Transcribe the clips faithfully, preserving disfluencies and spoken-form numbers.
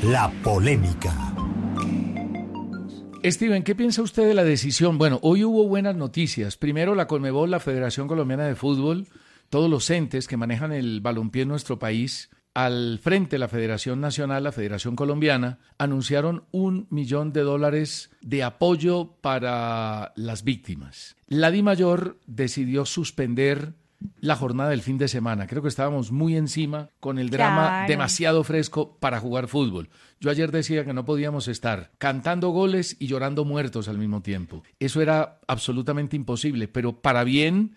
La polémica. Steven, ¿qué piensa usted de la decisión? Bueno, hoy hubo buenas noticias. Primero, la Conmebol, la Federación Colombiana de Fútbol, todos los entes que manejan el balompié en nuestro país, al frente de la Federación Nacional, la Federación Colombiana, anunciaron un millón de dólares de apoyo para las víctimas. La DIMAYOR decidió suspender la jornada del fin de semana. Creo que estábamos muy encima con el drama Claro. demasiado fresco para jugar fútbol. Yo ayer decía que no podíamos estar cantando goles y llorando muertos al mismo tiempo. Eso era absolutamente imposible, pero para bien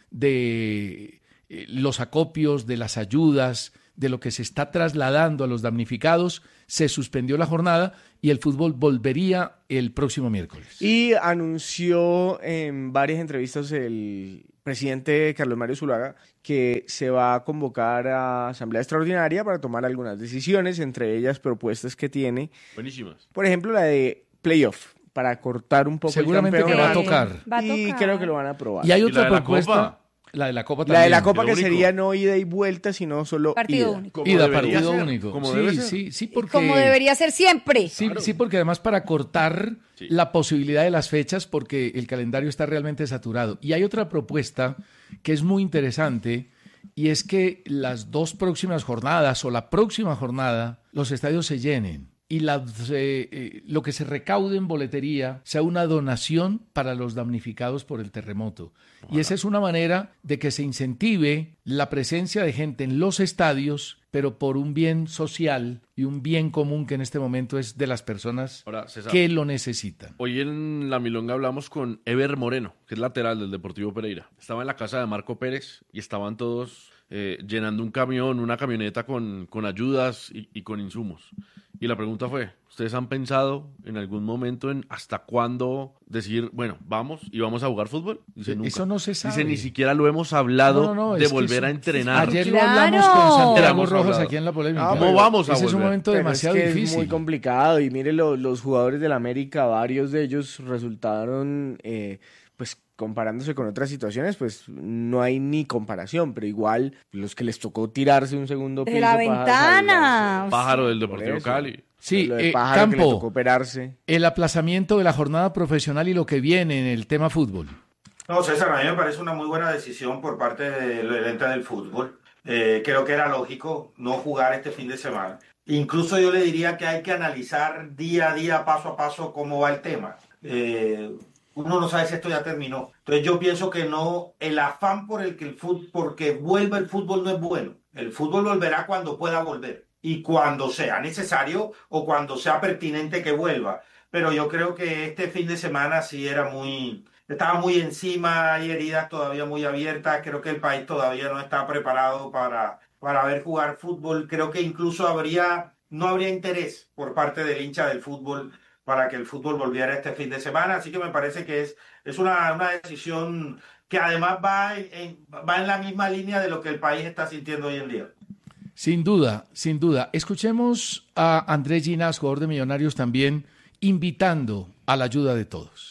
de eh, los acopios, de las ayudas, de lo que se está trasladando a los damnificados, se suspendió la jornada y el fútbol volvería el próximo miércoles. Y anunció en varias entrevistas el presidente Carlos Mario Zuluaga que se va a convocar a asamblea extraordinaria para tomar algunas decisiones, entre ellas propuestas que tiene. Buenísimas. Por ejemplo, la de playoff, para cortar un poco Seguramente el que va a campeonato. tocar. Va a Y tocar. creo que lo van a aprobar. Y hay ¿Y otra la de la propuesta. Copa? La de la Copa La también. de la Copa Lo que único. sería no ida y vuelta, sino solo Partido ida. único. Como Ida, debería partido ser, único. como sí, debe ser. sí, sí, porque... Como debería ser siempre. Sí, Claro. sí, porque además para cortar Sí. la posibilidad de las fechas, porque el calendario está realmente saturado. Y hay otra propuesta que es muy interesante, y es que las dos próximas jornadas o la próxima jornada, los estadios se llenen y las, eh, eh, lo que se recaude en boletería sea una donación para los damnificados por el terremoto. Y esa es una manera de que se incentive la presencia de gente en los estadios, pero por un bien social y un bien común que en este momento es de las personas Ahora, César, que lo necesitan. hoy en La Milonga hablamos con Ever Moreno, que es lateral del Deportivo Pereira. Estaba en la casa de Marco Pérez y estaban todos eh, llenando un camión, una camioneta con, con ayudas y, y con insumos. Y la pregunta fue, ¿ustedes han pensado en algún momento en hasta cuándo decir, bueno, vamos y vamos a jugar fútbol? Dice, nunca. Eso no se sabe. Dice, ni siquiera lo hemos hablado No, no, no, de es que volver eso- a entrenar. Ayer lo Claro. hablamos con Santiago Hemos Rojas hablado. aquí en La Polémica. Ah, ¿Cómo pero vamos a Ese es un volver? momento Pero demasiado es que difícil. es muy complicado y mire lo- los jugadores del América, varios de ellos resultaron, eh, pues comparándose con otras situaciones, pues no hay ni comparación, pero igual los que les tocó tirarse un segundo De piso la para ventana. salvarse. Pájaro del Por Deportivo eso. Cali. Sí, Lo de eh, Pájaro que le Campo, tocó operarse. el aplazamiento de la jornada profesional y lo que viene en el tema fútbol. No, César, a mí me parece una muy buena decisión por parte del ente del fútbol. Eh, creo que era lógico no jugar este fin de semana. Incluso yo le diría que hay que analizar día a día, paso a paso, cómo va el tema. Eh, uno no sabe si esto ya terminó. Entonces yo pienso que no, el afán por el que el fútbol, porque vuelva el fútbol no es bueno. El fútbol volverá cuando pueda volver y cuando sea necesario o cuando sea pertinente que vuelva. Pero yo creo que este fin de semana sí era muy... Estaba muy encima, hay heridas todavía muy abiertas, creo que el país todavía no está preparado para, para ver jugar fútbol, creo que incluso habría, no habría interés por parte del hincha del fútbol para que el fútbol volviera este fin de semana, así que me parece que es, es una, una decisión que además va en, va en la misma línea de lo que el país está sintiendo hoy en día. Sin duda, sin duda. Escuchemos a Andrés Ginás, jugador de Millonarios también, invitando a la ayuda de todos.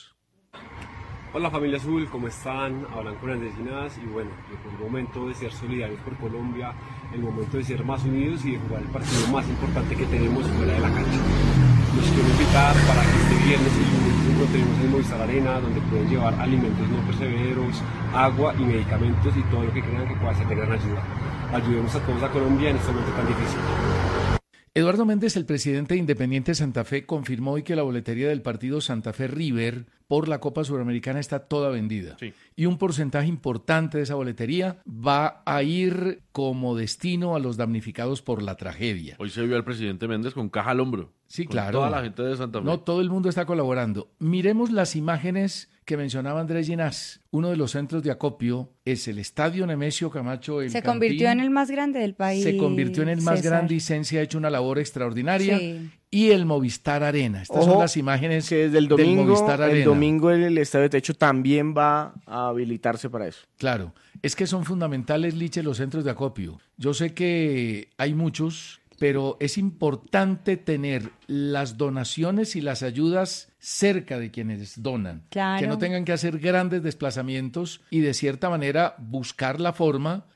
Hola familia Azul, ¿cómo están? Hablan con Andrés Ginás y bueno, llegó el momento de ser solidarios por Colombia, el momento de ser más unidos y de jugar el partido más importante que tenemos fuera de la cancha. Los quiero invitar para que este viernes y lunes nos encontremos en Movistar Arena, donde pueden llevar alimentos no perecederos, agua y medicamentos y todo lo que crean que pueda ser de gran ayuda. Ayudemos a todos a Colombia en este momento tan difícil. Eduardo Méndez, el presidente de Independiente Santa Fe, confirmó hoy que la boletería del partido Santa Fe River por la Copa Suramericana está toda vendida. Sí. Y un porcentaje importante de esa boletería va a ir como destino a los damnificados por la tragedia. Hoy se vio al presidente Méndez con caja al hombro. Sí, con claro. toda la gente de Santa Fe. No, todo el mundo está colaborando. Miremos las imágenes que mencionaba Andrés Ginás. Uno de los centros de acopio es el Estadio Nemesio Camacho El Se Campín. convirtió en el más grande del país. Se convirtió en el más César. grande y Sensi ha hecho una labor extraordinaria. Sí. Y el Movistar Arena. Estas Ojo, son las imágenes que desde el del domingo, Movistar el Arena. domingo el Estadio de Techo también va a habilitarse para eso. Claro, es que son fundamentales, Liche, los centros de acopio. Yo sé que hay muchos pero es importante tener las donaciones y las ayudas cerca de quienes donan, Claro. que no tengan que hacer grandes desplazamientos y de cierta manera buscar la forma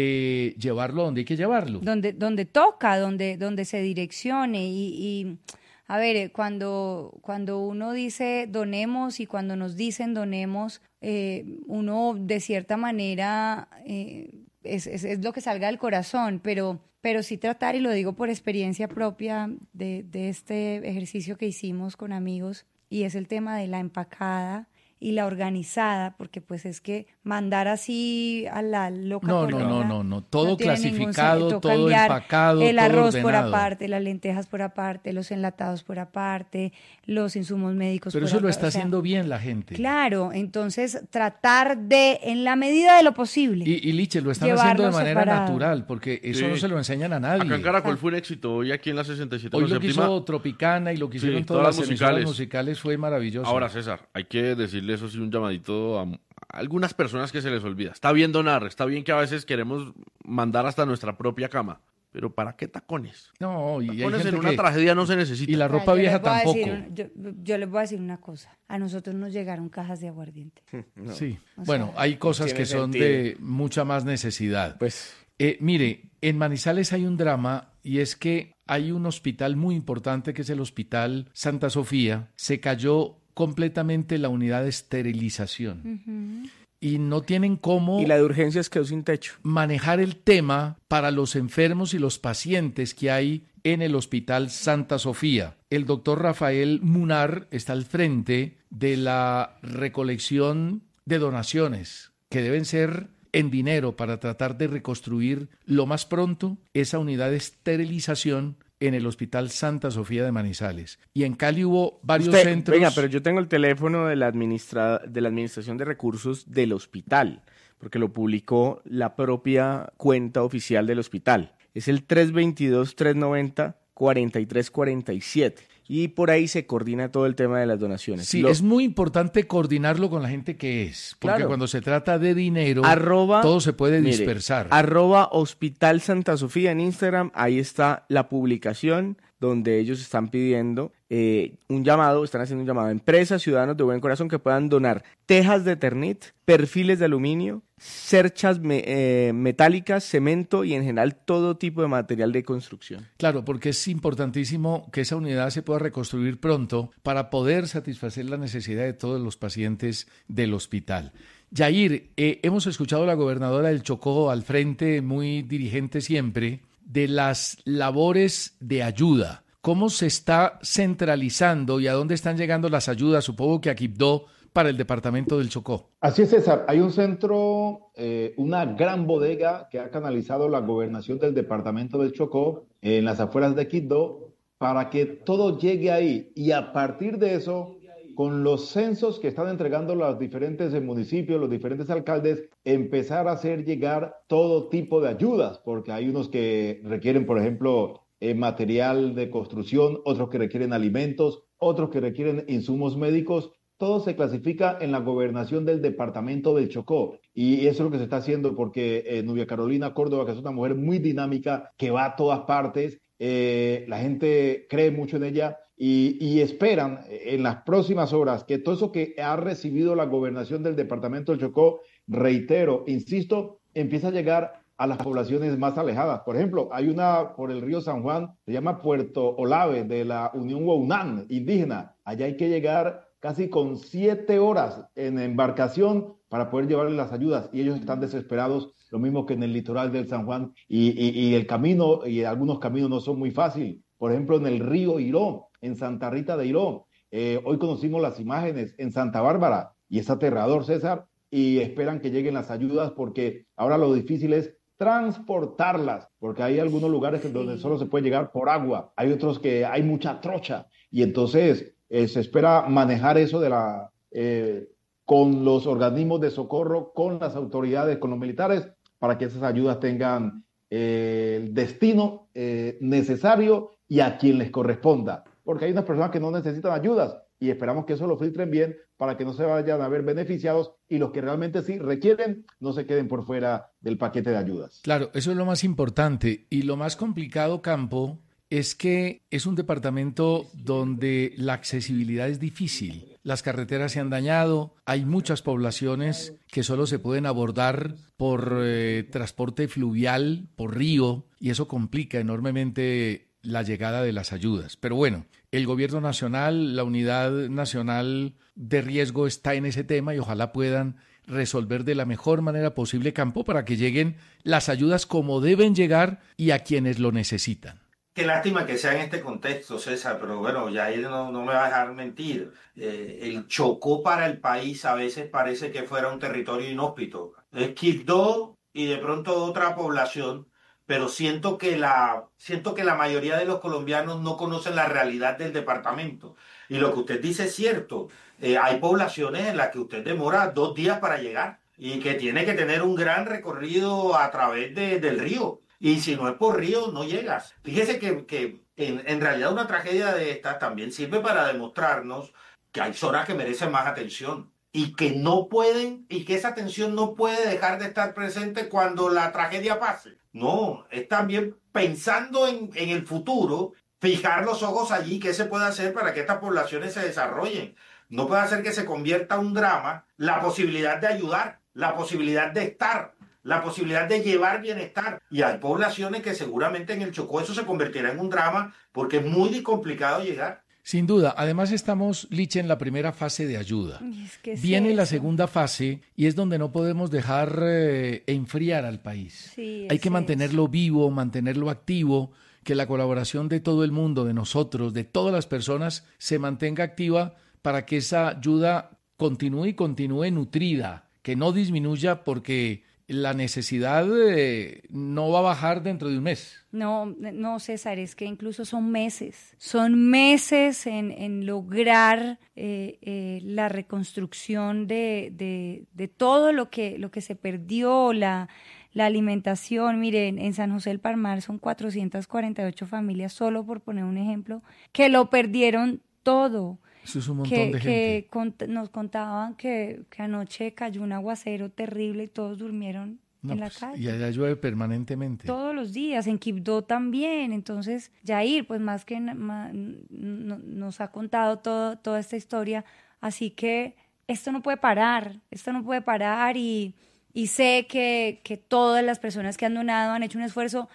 de llevarlo donde hay que llevarlo. donde, donde toca, donde, donde se direccione y, y a ver, eh, cuando, cuando uno dice donemos y cuando nos dicen donemos, eh, uno de cierta manera eh, es, es, es lo que salga del corazón, pero, pero sí tratar, y lo digo por experiencia propia de, de este ejercicio que hicimos con amigos, y es el tema de la empacada y la organizada, porque pues es que mandar así a la loca No, no, corrida no, no, no. Todo tiene ningún clasificado, sentido. todo Cambiar empacado, el todo arroz por ordenado. aparte, las lentejas por aparte, los enlatados por aparte, los insumos médicos Pero por eso lo aparte, está o sea, haciendo bien la gente. Claro, entonces tratar de, en la medida de lo posible, Y, y Liche, lo están haciendo de llevarlo manera separado. natural, porque eso Sí. no se lo enseñan a nadie. Acá en Caracol fue un éxito. Hoy aquí en la sesenta y siete Hoy con lo que séptima. hizo Tropicana y lo que hicieron Sí, todas, todas las las emisoras musicales. musicales fue maravilloso. Ahora, César, hay que decirle eso sí un llamadito a, a algunas personas que se les olvida. Está bien donar, está bien que a veces queremos mandar hasta nuestra propia cama, pero ¿para qué tacones? No, y hay Tacones gente en una que- tragedia no se necesita. Y la O sea, ropa yo les vieja voy a tampoco. decir un- yo, yo les voy a decir una cosa, a nosotros nos llegaron cajas de aguardiente. Sí. O Bueno, sea, hay cosas tiene que son sentido. de mucha más necesidad. Pues Eh, mire, en Manizales hay un drama y es que hay un hospital muy importante que es el Hospital Santa Sofía. Se cayó completamente la unidad de esterilización y no tienen cómo y la de urgencias quedó sin techo. manejar el tema para los enfermos y los pacientes que hay en el Hospital Santa Sofía. El doctor Rafael Munar está al frente de la recolección de donaciones que deben ser en dinero para tratar de reconstruir lo más pronto esa unidad de esterilización en el Hospital Santa Sofía de Manizales. Y en Cali hubo varios Usted- centros. Venga, pero yo tengo el teléfono de la, administra, de la Administración de Recursos del hospital, porque lo publicó la propia cuenta oficial del hospital. Es el tres dos dos, tres nueve cero, cuatro tres cuatro siete. Y por ahí se coordina todo el tema de las donaciones. Sí, Lo- es muy importante coordinarlo con la gente que es, porque Claro. cuando se trata de dinero, arroba, todo se puede mire, dispersar. Arroba Hospital Santa Sofía en Instagram, ahí está la publicación donde ellos están pidiendo eh, un llamado, están haciendo un llamado a empresas, ciudadanos de buen corazón que puedan donar tejas de Eternit, perfiles de aluminio, cerchas me- eh, metálicas, cemento y en general todo tipo de material de construcción. Claro, porque es importantísimo que esa unidad se pueda reconstruir pronto para poder satisfacer la necesidad de todos los pacientes del hospital. Yair, eh, hemos escuchado a la gobernadora del Chocó al frente, muy dirigente siempre, de las labores de ayuda. ¿Cómo se está centralizando y a dónde están llegando las ayudas? Supongo que a Quibdó para el departamento del Chocó. Así es, César. Hay un centro, eh, una gran bodega que ha canalizado la gobernación del departamento del Chocó en las afueras de Quibdó para que todo llegue ahí. Y a partir de eso, con los censos que están entregando los diferentes municipios, los diferentes alcaldes, empezar a hacer llegar todo tipo de ayudas, porque hay unos que requieren, por ejemplo, eh, material de construcción, otros que requieren alimentos, otros que requieren insumos médicos. Todo se clasifica en la gobernación del departamento del Chocó y eso es lo que se está haciendo porque eh, Nubia Carolina Córdoba, que es una mujer muy dinámica, que va a todas partes, eh, la gente cree mucho en ella y, y esperan en las próximas horas que todo eso que ha recibido la gobernación del departamento del Chocó, reitero, insisto, empieza a llegar a las poblaciones más alejadas. Por ejemplo, hay una por el río San Juan, se llama Puerto Olave, de la Unión Huaunán, indígena. Allá hay que llegar casi con siete horas en embarcación para poder llevarles las ayudas y ellos están desesperados, lo mismo que en el litoral del San Juan y, y, y el camino y algunos caminos no son muy fáciles. Por ejemplo, en el río Iró, en Santa Rita de Iró, eh, hoy conocimos las imágenes en Santa Bárbara y es aterrador, César, y esperan que lleguen las ayudas porque ahora lo difícil es transportarlas, porque hay algunos lugares que donde solo se puede llegar por agua, hay otros que hay mucha trocha y entonces Eh, se espera manejar eso de la, eh, con los organismos de socorro, con las autoridades, con los militares, para que esas ayudas tengan eh, el destino eh, necesario y a quien les corresponda. porque hay unas personas que no necesitan ayudas y esperamos que eso lo filtren bien para que no se vayan a ver beneficiados y los que realmente sí requieren no se queden por fuera del paquete de ayudas. Claro, eso es lo más importante y lo más complicado, Campo, es que es un departamento donde la accesibilidad es difícil. Las carreteras se han dañado, hay muchas poblaciones que solo se pueden abordar por eh, transporte fluvial, por río, y eso complica enormemente la llegada de las ayudas. Pero bueno, el gobierno nacional, la unidad nacional de riesgo está en ese tema y ojalá puedan resolver de la mejor manera posible, Campo, para que lleguen las ayudas como deben llegar y a quienes lo necesitan. Qué lástima que sea en este contexto, César, pero bueno, ya él no, no me va a dejar mentir. Eh, el Chocó para el país a veces parece que fuera un territorio inhóspito. Es Quibdó y de pronto otra población, pero siento que la, siento que la mayoría de los colombianos no conocen la realidad del departamento. Y lo que usted dice es cierto. Eh, hay poblaciones en las que usted demora dos días para llegar y que tiene que tener un gran recorrido a través de, del río. Y si no es por río, no llegas. Fíjese que, que en, en realidad una tragedia de estas también sirve para demostrarnos que hay zonas que merecen más atención y que no pueden, y que esa atención no puede dejar de estar presente cuando la tragedia pase. No, es también pensando en, en el futuro, fijar los ojos allí, qué se puede hacer para que estas poblaciones se desarrollen. No puede hacer que se convierta un drama la posibilidad de ayudar, la posibilidad de estar, la posibilidad de llevar bienestar. Y hay poblaciones que seguramente en el Chocó eso se convertirá en un drama porque es muy complicado llegar. Sin duda. Además estamos, Liche, en la primera fase de ayuda. Es que Viene sí, la eso. segunda fase y es donde no podemos dejar eh, enfriar al país. Sí, Hay que es mantenerlo eso. vivo, mantenerlo activo, que la colaboración de todo el mundo, de nosotros, de todas las personas, se mantenga activa para que esa ayuda continúe y continúe nutrida, que no disminuya porque la necesidad eh, no va a bajar dentro de un mes. No, no, César, es que incluso son meses, son meses en, en lograr eh, eh, la reconstrucción de, de, de todo lo que, lo que se perdió, la, la alimentación. Miren, en San José del Palmar son cuatrocientas cuarenta y ocho familias, solo por poner un ejemplo, que lo perdieron todo. Eso es un montón que, de que gente. cont- nos contaban que, que anoche cayó un aguacero terrible y todos durmieron No, en la pues, calle. y allá llueve permanentemente. Todos los días, en Quibdó también. Entonces, Yair, pues más que na- ma- no- nos ha contado todo, toda esta historia. Así que esto no puede parar, esto no puede parar y, y sé que, que todas las personas que han donado han hecho un esfuerzo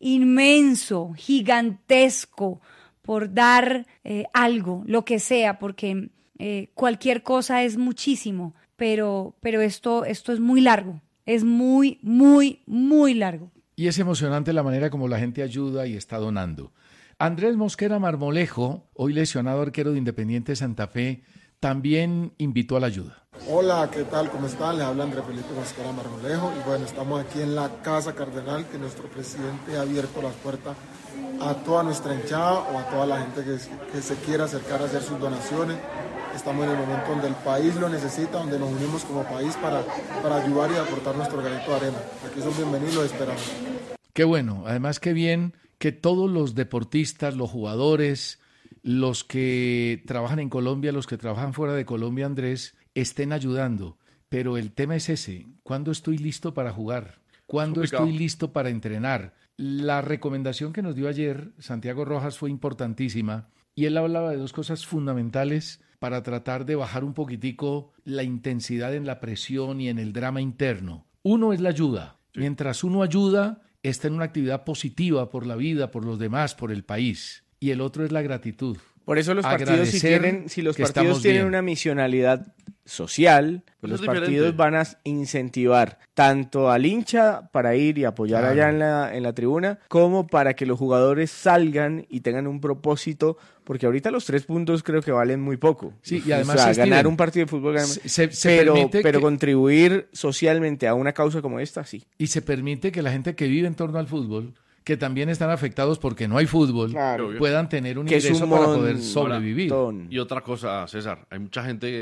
inmenso, gigantesco, por dar eh, algo, lo que sea, porque eh, cualquier cosa es muchísimo, pero, pero esto, esto es muy largo, es muy, muy, muy largo. Y es emocionante la manera como la gente ayuda y está donando. Andrés Mosquera Marmolejo, hoy lesionado arquero de Independiente Santa Fe, también invitó a la ayuda. Hola, ¿qué tal? ¿Cómo están? Les habla Andrés Felipe Mosquera Marmolejo y bueno, estamos aquí en la Casa Cardenal, que nuestro presidente ha abierto las puertas a toda nuestra hinchada o a toda la gente que, que se quiera acercar a hacer sus donaciones. Estamos en el momento donde el país lo necesita, donde nos unimos como país para, para ayudar y aportar nuestro granito de arena. Aquí son bienvenidos, los esperamos. Qué bueno, además qué bien que todos los deportistas, los jugadores, los que trabajan en Colombia, los que trabajan fuera de Colombia, Andrés, estén ayudando. Pero el tema es ese, ¿cuándo estoy listo para jugar? ¿Cuándo estoy listo para entrenar? La recomendación que nos dio ayer Santiago Rojas fue importantísima y él hablaba de dos cosas fundamentales para tratar de bajar un poquitico la intensidad en la presión y en el drama interno. Uno es la ayuda. Sí. Mientras uno ayuda, está en una actividad positiva por la vida, por los demás, por el país. Y el otro es la gratitud. Por eso los partidos, si, tienen, si los partidos tienen bien. una misionalidad social, pues los partidos diferente. van a incentivar tanto al hincha para ir y apoyar claro. allá en la, en la tribuna, como para que los jugadores salgan y tengan un propósito, porque ahorita los tres puntos creo que valen muy poco. Sí, y además o sea, Steven, ganar un partido de fútbol, ganar, se, se pero, pero que... contribuir socialmente a una causa como esta, sí. Y se permite que la gente que vive en torno al fútbol, que también están afectados porque no hay fútbol, claro. puedan tener un que ingreso un para poder sobrevivir. Y otra cosa, César, hay mucha gente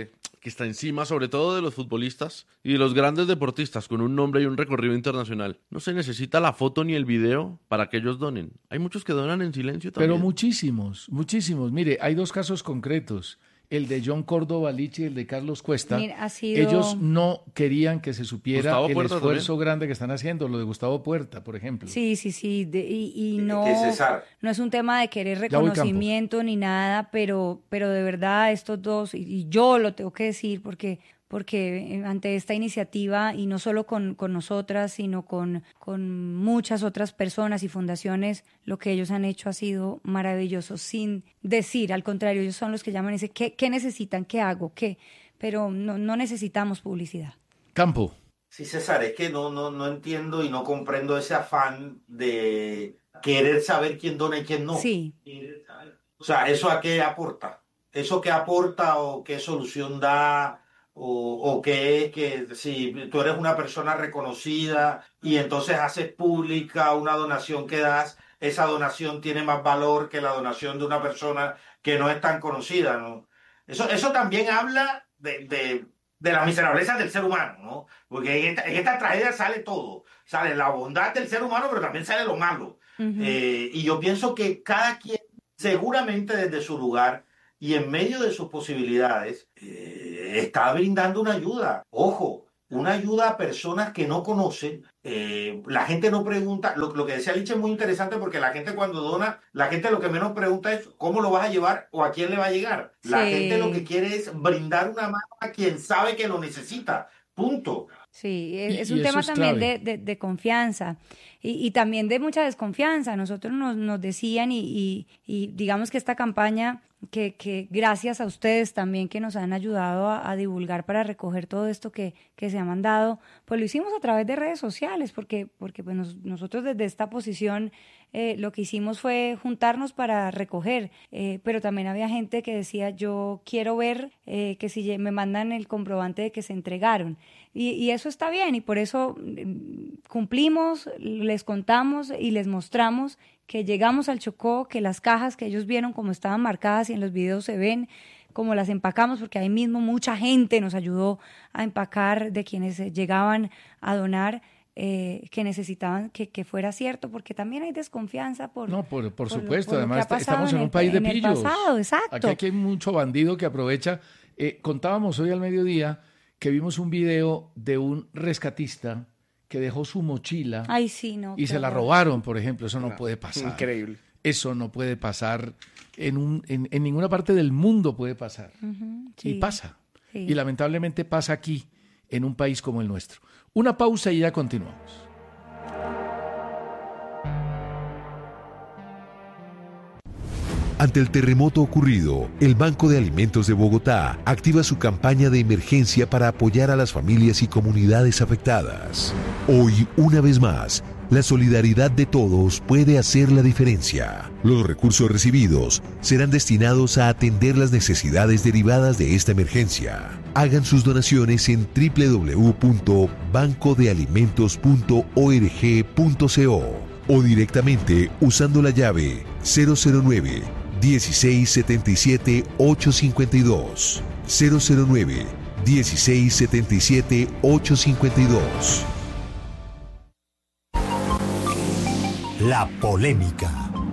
que está encima sobre todo de los futbolistas y de los grandes deportistas con un nombre y un recorrido internacional. No se necesita la foto ni el video para que ellos donen. Hay muchos que donan en silencio también. Pero muchísimos, muchísimos. Mire, hay dos casos concretos. El de John Córdoba Lichi y el de Carlos Cuesta. Mira, ha sido... Ellos no querían que se supiera Gustavo el Puerta esfuerzo también. grande que están haciendo, lo de Gustavo Puerta, por ejemplo. Sí, sí, sí, de- y, y no, Que César. no es un tema de querer Ya voy, Campo. reconocimiento ni nada, pero, pero de verdad estos dos, y, y yo lo tengo que decir porque, porque eh, ante esta iniciativa, y no solo con, con nosotras, sino con, con muchas otras personas y fundaciones, lo que ellos han hecho ha sido maravilloso, sin decir, al contrario, ellos son los que llaman y dicen, ¿qué, qué necesitan? ¿Qué hago? ¿Qué? Pero no, no necesitamos publicidad. Campo. Sí, César, es que no, no, no entiendo y no comprendo ese afán de querer saber quién dona y quién no. Sí. O sea, ¿eso a qué aporta? ¿Eso qué aporta o qué solución da? O, o qué es que si tú eres una persona reconocida y entonces haces pública una donación que das, esa donación tiene más valor que la donación de una persona que no es tan conocida, ¿no? Eso, eso también habla de, de, de las miserablezas del ser humano, ¿no? Porque en esta, en esta tragedia sale todo. Sale la bondad del ser humano, pero también sale lo malo. Ujú. Eh, y yo pienso que cada quien, seguramente desde su lugar y en medio de sus posibilidades, eh, está brindando una ayuda. Ojo, una ayuda a personas que no conocen. Eh, la gente no pregunta, lo, lo que decía Lich es muy interesante porque la gente cuando dona, la gente lo que menos pregunta es cómo lo vas a llevar o a quién le va a llegar. La Sí. gente lo que quiere es brindar una mano a quien sabe que lo necesita. Punto. Sí, es, Y- es y un eso tema es también clave. de, de, de confianza y, y también de mucha desconfianza. Nosotros nos, nos decían y, y, y digamos que esta campaña, que, que gracias a ustedes también que nos han ayudado a, a divulgar para recoger todo esto que, que se ha mandado, pues lo hicimos a través de redes sociales porque, porque pues nos- nosotros desde esta posición eh, lo que hicimos fue juntarnos para recoger, eh, pero también había gente que decía yo quiero ver eh, que si lle- me mandan el comprobante de que se entregaron. Y, y eso está bien y por eso mm, cumplimos, les contamos y les mostramos que llegamos al Chocó, que las cajas que ellos vieron como estaban marcadas y en los videos se ven, como las empacamos, porque ahí mismo mucha gente nos ayudó a empacar de quienes eh, llegaban a donar, eh, que necesitaban que, que fuera cierto, porque también hay desconfianza por... No, por, por por lo- supuesto. por lo que Además, ha está- pasado estamos en en un el- país de en el pillos. pasado, exacto. Aquí, aquí hay mucho bandido que aprovecha. Eh, contábamos hoy al mediodía que vimos un video de un rescatista que dejó su mochila Ay, sí, no. y qué se la horror. robaron, por ejemplo. Eso no, No, puede pasar. Increíble. Eso no puede pasar. En, un, en, en ninguna parte del mundo puede pasar. Ujú, Y sí, pasa. sí. Y lamentablemente pasa aquí, en un país como el nuestro. Una pausa y ya continuamos. Ante el terremoto ocurrido, el Banco de Alimentos de Bogotá activa su campaña de emergencia para apoyar a las familias y comunidades afectadas. Hoy, una vez más, la solidaridad de todos puede hacer la diferencia. Los recursos recibidos serán destinados a atender las necesidades derivadas de esta emergencia. Hagan sus donaciones en doble u doble u doble u punto banco de alimentos punto org punto co o directamente usando la llave cero cero nueve dieciséis setenta y siete ochocientos cincuenta y dos. cero cero nueve dieciséis setenta y siete ochocientos cincuenta y dos. La polémica.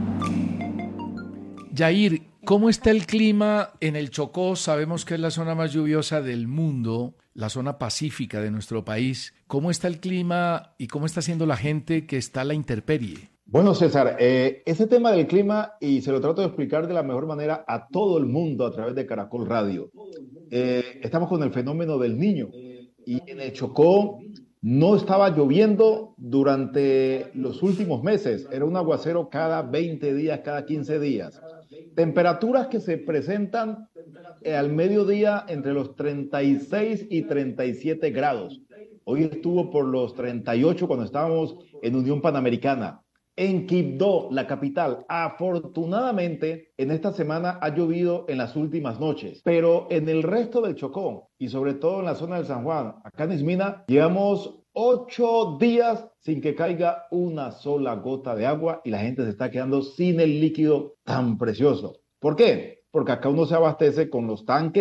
Yair, ¿cómo está el clima en el Chocó? Sabemos que es la zona más lluviosa del mundo, la zona pacífica de nuestro país. ¿Cómo está el clima y cómo está haciendo la gente que está a la intemperie? Bueno, César, eh, ese tema del clima, y se lo trato de explicar de la mejor manera a todo el mundo a través de Caracol Radio. Eh, estamos con el fenómeno del Niño y en el Chocó no estaba lloviendo durante los últimos meses. Era un aguacero cada veinte días, cada quince días. Temperaturas que se presentan eh, al mediodía entre los treinta y seis y treinta y siete grados. Hoy estuvo por los treinta y ocho cuando estábamos en Unión Panamericana. En Quibdó, la capital, afortunadamente en esta semana ha llovido en las últimas noches, pero en el resto del Chocó y sobre todo en la zona del San Juan, acá en Ismina, llevamos ocho días sin que caiga una sola gota de agua y la gente se está quedando sin el líquido tan precioso. ¿Por qué? Porque acá uno se abastece con los tanques,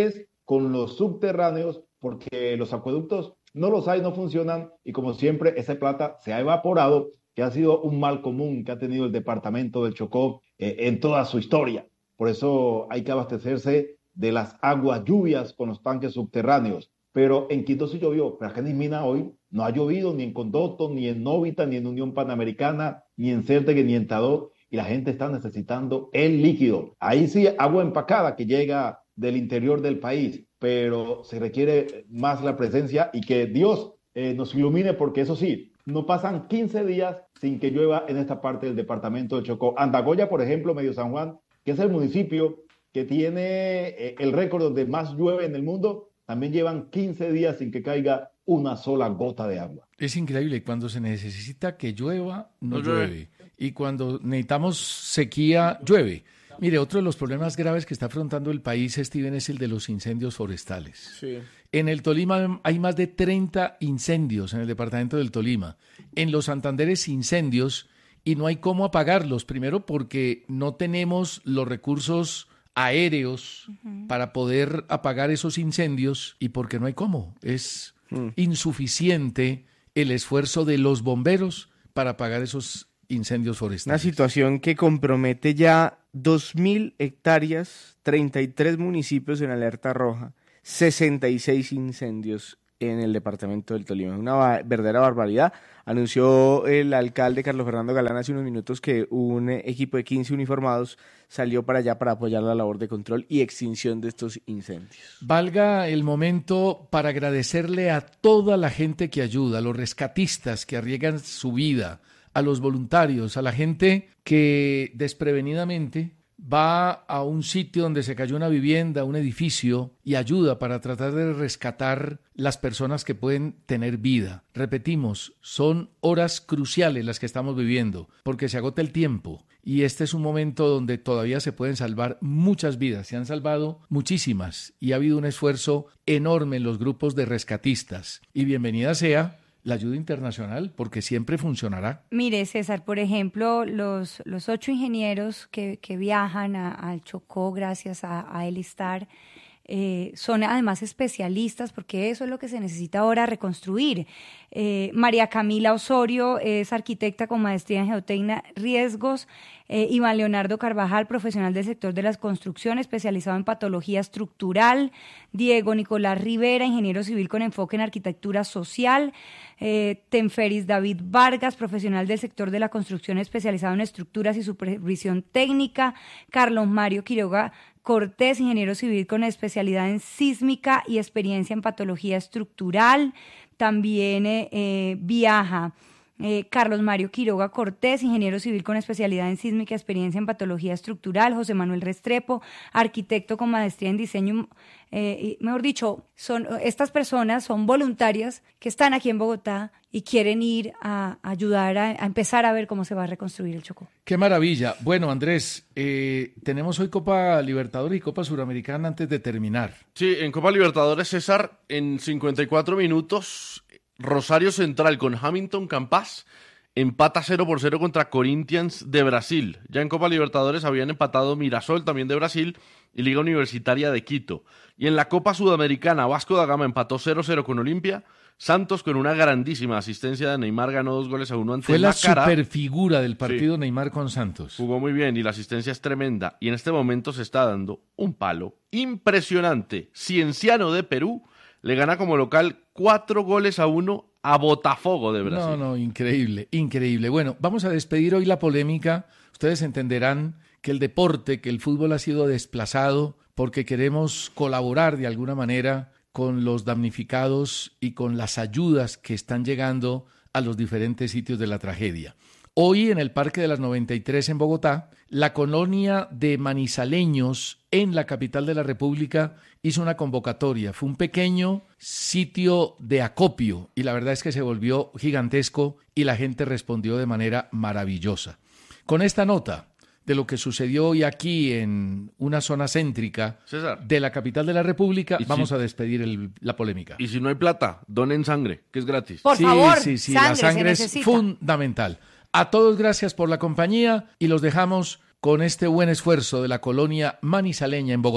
con los subterráneos, porque los acueductos no los hay, no funcionan, y como siempre, esa plata se ha evaporado, que ha sido un mal común que ha tenido el departamento del Chocó eh, en toda su historia. Por eso hay que abastecerse de las aguas lluvias con los tanques subterráneos. Pero en Quito sí llovió, pero acá en Mina hoy no ha llovido ni en Condoto, ni en Novita, ni en Unión Panamericana, ni en Certegue, ni en Tadó, y la gente está necesitando el líquido. Ahí sí, agua empacada que llega del interior del país, pero se requiere más la presencia y que Dios eh, nos ilumine, porque eso sí, no pasan quince días sin que llueva en esta parte del departamento del Chocó. Andagoya, por ejemplo, Medio San Juan, que es el municipio que tiene eh, el récord donde más llueve en el mundo, también llevan quince días sin que caiga una sola gota de agua. Es increíble, cuando se necesita que llueva, no, No llueve. llueve. Y cuando necesitamos sequía, llueve. Mire, otro de los problemas graves que está afrontando el país, Steven, es el de los incendios forestales. Sí. En el Tolima hay más de treinta incendios en el departamento del Tolima. En los Santanderes incendios y no hay cómo apagarlos. Primero porque no tenemos los recursos aéreos uh-huh. para poder apagar esos incendios y porque no hay cómo. Es uh-huh. insuficiente el esfuerzo de los bomberos para apagar esos incendios forestales. Una situación que compromete ya dos mil hectáreas, treinta y tres municipios en alerta roja, sesenta y seis incendios en el departamento del Tolima. Una ba- verdadera barbaridad. Anunció el alcalde Carlos Fernando Galán hace unos minutos que un equipo de quince uniformados salió para allá para apoyar la labor de control y extinción de estos incendios. Valga el momento para agradecerle a toda la gente que ayuda, a los rescatistas que arriesgan su vida, a los voluntarios, a la gente que desprevenidamente va a un sitio donde se cayó una vivienda, un edificio, y ayuda para tratar de rescatar las personas que pueden tener vida. Repetimos, son horas cruciales las que estamos viviendo, porque se agota el tiempo, y este es un momento donde todavía se pueden salvar muchas vidas. Se han salvado muchísimas, y ha habido un esfuerzo enorme en los grupos de rescatistas. Y bienvenida sea la ayuda internacional, porque siempre funcionará. Mire, César, por ejemplo, los, los ocho ingenieros que, que viajan a, al Chocó gracias a, a Elistar eh, son además especialistas, porque eso es lo que se necesita ahora reconstruir. Eh, María Camila Osorio es arquitecta con maestría en geotecnia, riesgos. Eh, Iván Leonardo Carvajal, profesional del sector de las construcciones, especializado en patología estructural. Diego Nicolás Rivera, ingeniero civil con enfoque en arquitectura social. Eh, Tenferis David Vargas, profesional del sector de la construcción, especializado en estructuras y supervisión técnica. Carlos Mario Quiroga Cortés, ingeniero civil con especialidad en sísmica y experiencia en patología estructural. También eh, eh, viaja Eh, Carlos Mario Quiroga Cortés, ingeniero civil con especialidad en sísmica y experiencia en patología estructural. José Manuel Restrepo, arquitecto con maestría en diseño. Eh, y, mejor dicho, son, estas personas son voluntarias que están aquí en Bogotá y quieren ir a, a ayudar a, a empezar a ver cómo se va a reconstruir el Chocó. ¡Qué maravilla! Bueno, Andrés, eh, tenemos hoy Copa Libertadores y Copa Suramericana antes de terminar. Sí, en Copa Libertadores, César, en cincuenta y cuatro minutos... Rosario Central con Hamilton Campas empata cero por cero contra Corinthians de Brasil. Ya en Copa Libertadores habían empatado Mirasol, también de Brasil, y Liga Universitaria de Quito. Y en la Copa Sudamericana, Vasco da Gama empató cero cero con Olimpia. Santos, con una grandísima asistencia de Neymar, ganó dos goles a uno ante Fue la Macará. superfigura del partido, sí. Neymar con Santos. Jugó muy bien y la asistencia es tremenda. Y en este momento se está dando un palo impresionante. Cienciano de Perú le gana como local cuatro goles a uno a Botafogo de Brasil. No, no, increíble, increíble. Bueno, vamos a despedir hoy la polémica. Ustedes entenderán que el deporte, que el fútbol ha sido desplazado porque queremos colaborar de alguna manera con los damnificados y con las ayudas que están llegando a los diferentes sitios de la tragedia. Hoy en el Parque de las noventa y tres en Bogotá, la colonia de manizaleños en la capital de la República hizo una convocatoria. Fue un pequeño sitio de acopio y la verdad es que se volvió gigantesco y la gente respondió de manera maravillosa. Con esta nota de lo que sucedió hoy aquí en una zona céntrica César, de la capital de la República, vamos si, a despedir el, la polémica. Y si no hay plata, donen sangre, que es gratis. Por sí, favor, sí, sí, sangre, la sangre es necesita. fundamental. A todos gracias por la compañía y los dejamos con este buen esfuerzo de la colonia manizaleña en Bogotá.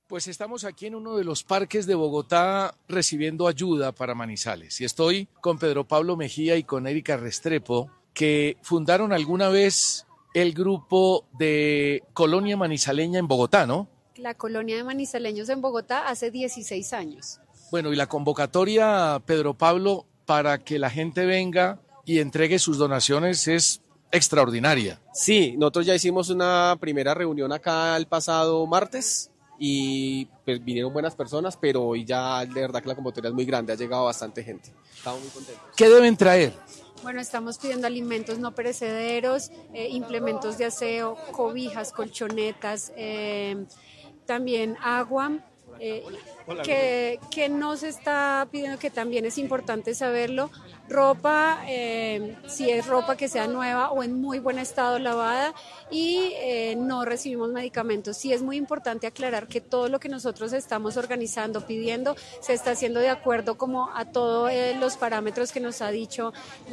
Pues estamos aquí en uno de los parques de Bogotá recibiendo ayuda para Manizales y estoy con Pedro Pablo Mejía y con Erika Restrepo, que fundaron alguna vez el grupo de Colonia Manizaleña en Bogotá, ¿no? La Colonia de Manizaleños en Bogotá hace dieciséis años. Bueno, y la convocatoria, Pedro Pablo, para que la gente venga y entregue sus donaciones es extraordinaria. Sí, nosotros ya hicimos una primera reunión acá el pasado martes y pues vinieron buenas personas, pero hoy ya de verdad que la convocatoria es muy grande, ha llegado bastante gente. Estamos muy contentos. ¿Qué deben traer? Bueno, estamos pidiendo alimentos no perecederos, eh, implementos de aseo, cobijas, colchonetas, eh, también agua. Eh, que, que nos está pidiendo, que también es importante saberlo, ropa, eh, si es ropa que sea nueva o en muy buen estado lavada, y eh, no recibimos medicamentos. Sí es muy importante aclarar que todo lo que nosotros estamos organizando, pidiendo, se está haciendo de acuerdo como a todos eh, los parámetros que nos ha dicho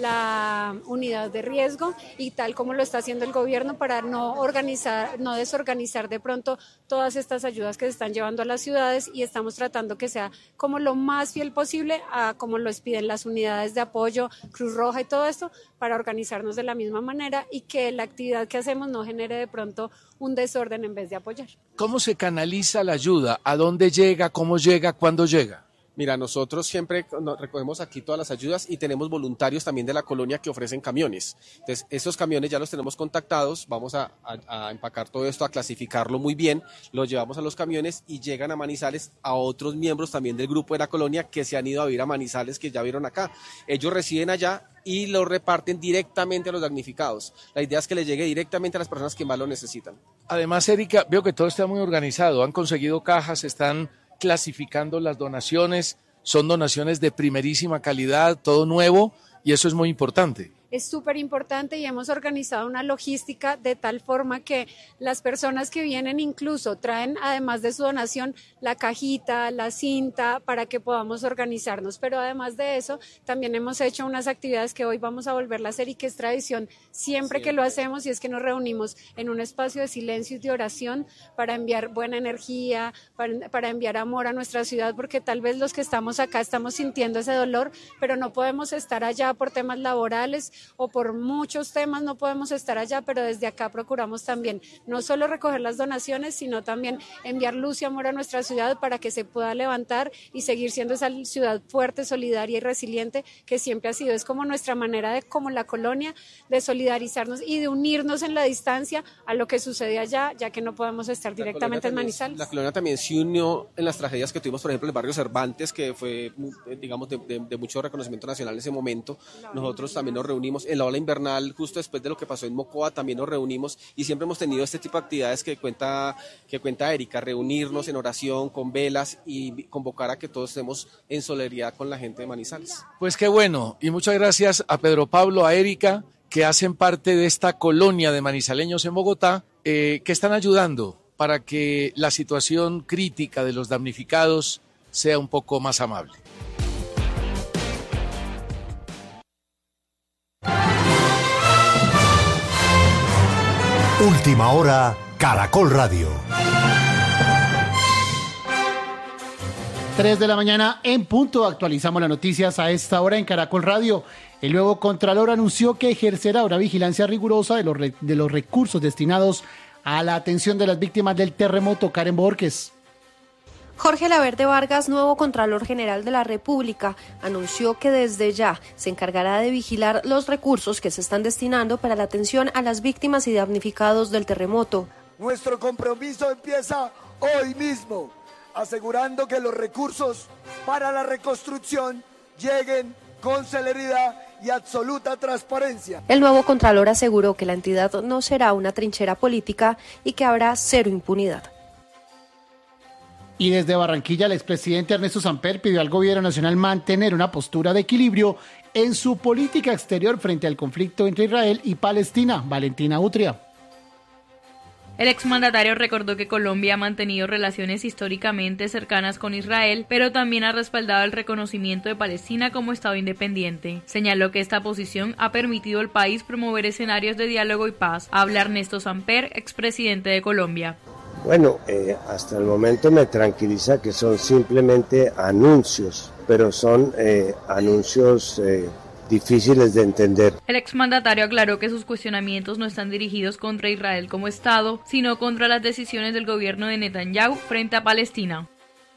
la unidad de riesgo y tal como lo está haciendo el gobierno para no organizar, no desorganizar de pronto todas estas ayudas que se están llevando a las ciudades, y estamos tratando que sea como lo más fiel posible a como lo piden las unidades de apoyo, Cruz Roja y todo esto, para organizarnos de la misma manera y que la actividad que hacemos no genere de pronto un desorden en vez de apoyar. ¿Cómo se canaliza la ayuda? ¿A dónde llega? ¿Cómo llega? ¿Cuándo llega? Mira, nosotros siempre recogemos aquí todas las ayudas y tenemos voluntarios también de la colonia que ofrecen camiones. Entonces, esos camiones ya los tenemos contactados, vamos a, a, a empacar todo esto, a clasificarlo muy bien, los llevamos a los camiones y llegan a Manizales a otros miembros también del grupo de la colonia que se han ido a vivir a Manizales, que ya vieron acá. Ellos residen allá y lo reparten directamente a los damnificados. La idea es que le llegue directamente a las personas que más lo necesitan. Además, Erika, veo que todo está muy organizado, han conseguido cajas, están clasificando las donaciones, son donaciones de primerísima calidad, todo nuevo, y eso es muy importante. Es súper importante y hemos organizado una logística de tal forma que las personas que vienen incluso traen, además de su donación, la cajita, la cinta, para que podamos organizarnos. Pero además de eso, también hemos hecho unas actividades que hoy vamos a volverla a hacer y que es tradición siempre que lo hacemos, y es que nos reunimos en un espacio de silencio y de oración para enviar buena energía, para, para enviar amor a nuestra ciudad, porque tal vez los que estamos acá estamos sintiendo ese dolor, pero no podemos estar allá por temas laborales o por muchos temas, no podemos estar allá, pero desde acá procuramos también no solo recoger las donaciones, sino también enviar luz y amor a nuestra ciudad para que se pueda levantar y seguir siendo esa ciudad fuerte, solidaria y resiliente que siempre ha sido. Es como nuestra manera de, como la colonia, de solidarizarnos y de unirnos en la distancia a lo que sucede allá, ya que no podemos estar directamente en Manizales. La colonia también se unió en las tragedias que tuvimos, por ejemplo, en el barrio Cervantes, que fue, digamos, de, de, de mucho reconocimiento nacional en ese momento. Nosotros también nos reunimos en la ola invernal, justo después de lo que pasó en Mocoa, también nos reunimos y siempre hemos tenido este tipo de actividades que cuenta, que cuenta Erika, reunirnos en oración, con velas y convocar a que todos estemos en solidaridad con la gente de Manizales. Pues qué bueno, y muchas gracias a Pedro Pablo, a Erika, que hacen parte de esta colonia de manizaleños en Bogotá, eh, que están ayudando para que la situación crítica de los damnificados sea un poco más amable. Última hora, Caracol Radio. tres de la mañana en punto. Actualizamos las noticias a esta hora en Caracol Radio. El nuevo Contralor anunció que ejercerá una vigilancia rigurosa de los, re- de los recursos destinados a la atención de las víctimas del terremoto. Karen Borges. Jorge Laverde Vargas, nuevo Contralor General de la República, anunció que desde ya se encargará de vigilar los recursos que se están destinando para la atención a las víctimas y damnificados del terremoto. Nuestro compromiso empieza hoy mismo, asegurando que los recursos para la reconstrucción lleguen con celeridad y absoluta transparencia. El nuevo Contralor aseguró que la entidad no será una trinchera política y que habrá cero impunidad. Y desde Barranquilla, el expresidente Ernesto Samper pidió al gobierno nacional mantener una postura de equilibrio en su política exterior frente al conflicto entre Israel y Palestina. Valentina Utria. El exmandatario recordó que Colombia ha mantenido relaciones históricamente cercanas con Israel, pero también ha respaldado el reconocimiento de Palestina como Estado independiente. Señaló que esta posición ha permitido al país promover escenarios de diálogo y paz. Habla Ernesto Samper, expresidente de Colombia. Bueno, eh, hasta el momento me tranquiliza que son simplemente anuncios, pero son eh, anuncios eh, difíciles de entender. El exmandatario aclaró que sus cuestionamientos no están dirigidos contra Israel como Estado, sino contra las decisiones del gobierno de Netanyahu frente a Palestina.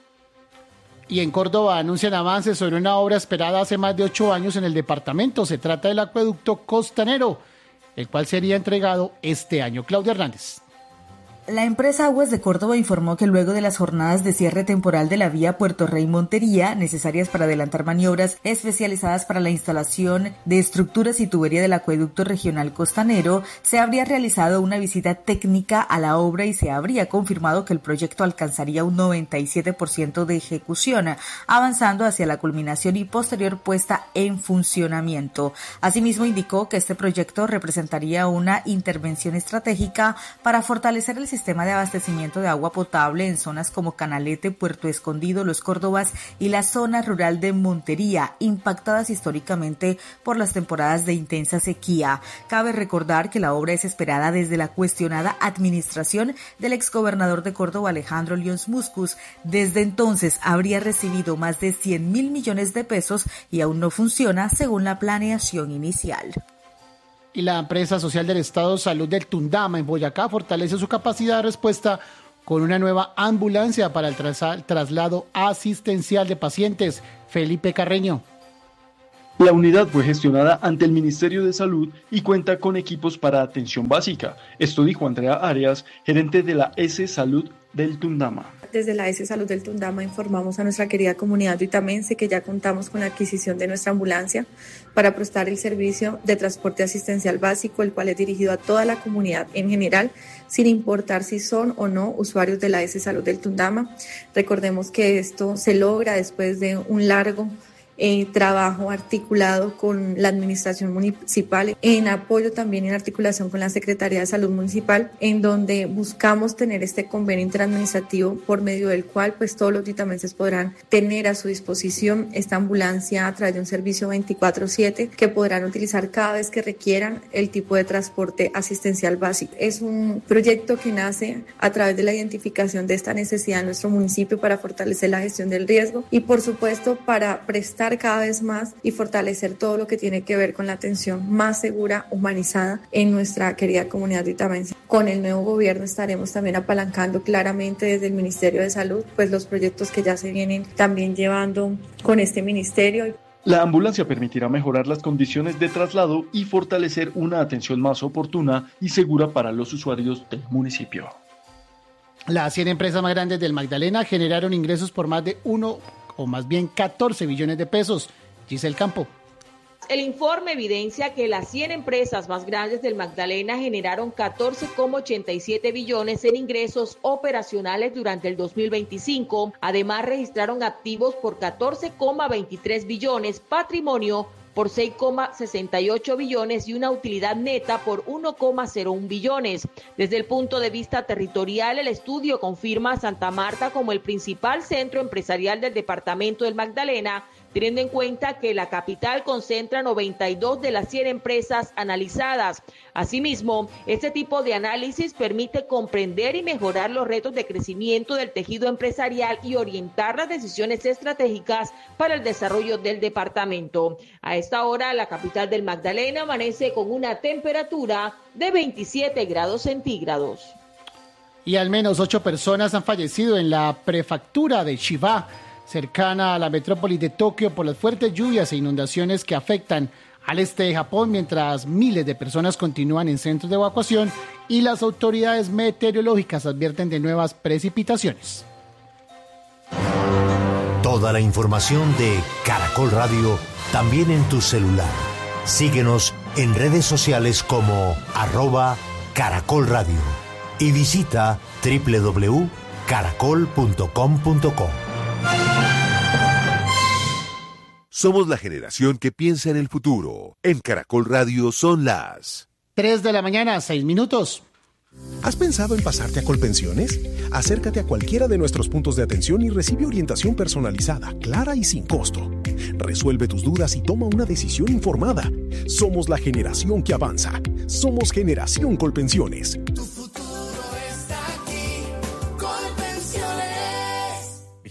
Y en Córdoba anuncian avances sobre una obra esperada hace más de ocho años en el departamento. Se trata del acueducto costanero, el cual sería entregado este año. Claudia Hernández. La empresa Aguas de Córdoba informó que luego de las jornadas de cierre temporal de la vía Puerto Rey-Montería, necesarias para adelantar maniobras especializadas para la instalación de estructuras y tubería del acueducto regional costanero, se habría realizado una visita técnica a la obra y se habría confirmado que el proyecto alcanzaría un noventa y siete por ciento de ejecución, avanzando hacia la culminación y posterior puesta en funcionamiento. Asimismo, indicó que este proyecto representaría una intervención estratégica para fortalecer el sistema sistema de abastecimiento de agua potable en zonas como Canalete, Puerto Escondido, Los Córdobas y la zona rural de Montería, impactadas históricamente por las temporadas de intensa sequía. Cabe recordar que la obra es esperada desde la cuestionada administración del exgobernador de Córdoba, Alejandro Lyons Muscus. Desde entonces habría recibido más de cien mil millones de pesos y aún no funciona según la planeación inicial. Y la empresa social del Estado Salud del Tundama en Boyacá fortalece su capacidad de respuesta con una nueva ambulancia para el traslado asistencial de pacientes. Felipe Carreño. La unidad fue gestionada ante el Ministerio de Salud y cuenta con equipos para atención básica. Esto dijo Andrea Arias, gerente de la S Salud del Tundama. Desde la S Salud del Tundama informamos a nuestra querida comunidad duitamense que ya contamos con la adquisición de nuestra ambulancia para prestar el servicio de transporte asistencial básico, el cual es dirigido a toda la comunidad en general, sin importar si son o no usuarios de la S Salud del Tundama. Recordemos que esto se logra después de un largo Eh, trabajo articulado con la administración municipal, en apoyo también en articulación con la Secretaría de Salud Municipal, en donde buscamos tener este convenio interadministrativo por medio del cual pues todos los duitamenses podrán tener a su disposición esta ambulancia a través de un servicio veinticuatro siete que podrán utilizar cada vez que requieran el tipo de transporte asistencial básico. Es un proyecto que nace a través de la identificación de esta necesidad en nuestro municipio para fortalecer la gestión del riesgo y por supuesto para prestar cada vez más y fortalecer todo lo que tiene que ver con la atención más segura, humanizada en nuestra querida comunidad duitamense. Con el nuevo gobierno estaremos también apalancando claramente desde el Ministerio de Salud pues los proyectos que ya se vienen también llevando con este ministerio. La ambulancia permitirá mejorar las condiciones de traslado y fortalecer una atención más oportuna y segura para los usuarios del municipio. Las cien empresas más grandes del Magdalena generaron ingresos por más de uno o más bien catorce billones de pesos. Giselle Campo. El informe evidencia que las cien empresas más grandes del Magdalena generaron catorce coma ochenta y siete billones en ingresos operacionales durante el dos mil veinticinco. Además, registraron activos por catorce coma veintitrés billones, patrimonio por seis coma sesenta y ocho billones y una utilidad neta por uno coma cero uno billones. Desde el punto de vista territorial, el estudio confirma a Santa Marta como el principal centro empresarial del departamento del Magdalena, teniendo en cuenta que la capital concentra noventa y dos de las cien empresas analizadas. Asimismo, este tipo de análisis permite comprender y mejorar los retos de crecimiento del tejido empresarial y orientar las decisiones estratégicas para el desarrollo del departamento. A esta hora, la capital del Magdalena amanece con una temperatura de veintisiete grados centígrados. Y al menos ocho personas han fallecido en la prefectura de Chiba, cercana a la metrópoli de Tokio, por las fuertes lluvias e inundaciones que afectan al este de Japón, mientras miles de personas continúan en centros de evacuación y las autoridades meteorológicas advierten de nuevas precipitaciones. Toda la información de Caracol Radio también en tu celular. Síguenos en redes sociales como arroba Caracol Radio y visita doble u doble u doble u punto caracol punto com punto co. Somos la generación que piensa en el futuro. En Caracol Radio son las tres de la mañana, seis minutos. ¿Has pensado en pasarte a Colpensiones? Acércate a cualquiera de nuestros puntos de atención y recibe orientación personalizada, clara y sin costo. Resuelve tus dudas y toma una decisión informada. Somos la generación que avanza. Somos Generación Colpensiones. Tu futuro está aquí.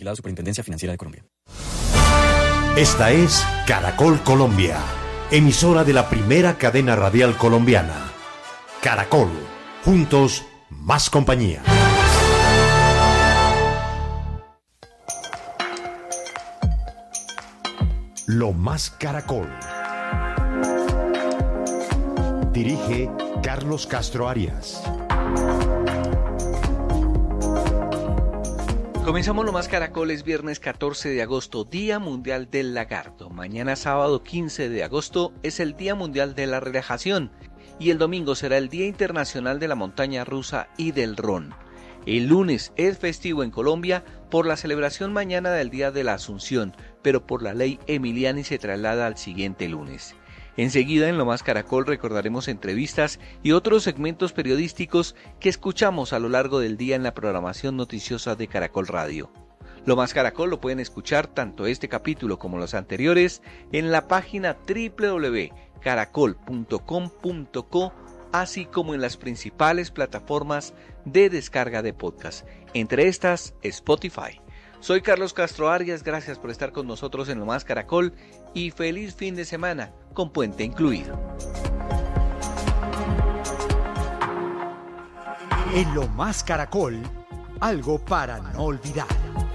Vigilado Superintendencia Financiera de Colombia. Esta es Caracol Colombia, emisora de la primera cadena radial colombiana. Caracol, juntos, más compañía. Lo más Caracol. Dirige Carlos Castro Arias. Comenzamos Lo Más Caracol, es viernes catorce de agosto, Día Mundial del Lagarto. Mañana sábado quince de agosto es el Día Mundial de la Relajación y el domingo será el Día Internacional de la Montaña Rusa y del Ron. El lunes es festivo en Colombia por la celebración mañana del Día de la Asunción, pero por la ley Emiliani se traslada al siguiente lunes. Enseguida en Lo Más Caracol recordaremos entrevistas y otros segmentos periodísticos que escuchamos a lo largo del día en la programación noticiosa de Caracol Radio. Lo Más Caracol lo pueden escuchar tanto este capítulo como los anteriores en la página doble u doble u doble u punto caracol punto com punto co, así como en las principales plataformas de descarga de podcast, entre estas Spotify. Soy Carlos Castro Arias, gracias por estar con nosotros en Lo Más Caracol y feliz fin de semana con puente incluido. En Lo Más Caracol, algo para no olvidar.